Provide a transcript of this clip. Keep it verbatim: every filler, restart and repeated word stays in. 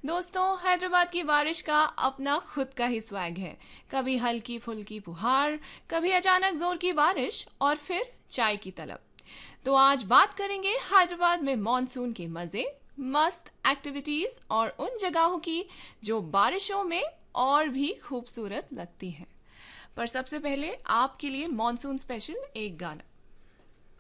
दोस्तों, हैदराबाद की बारिश का अपना खुद का ही स्वैग है। कभी हल्की फुल्की फुहार, कभी अचानक जोर की बारिश और फिर चाय की तलब। तो आज बात करेंगे हैदराबाद में मॉनसून के मजे, मस्त एक्टिविटीज और उन जगहों की जो बारिशों में और भी खूबसूरत लगती हैं। पर सबसे पहले आपके लिए मॉनसून स्पेशल एक गाना।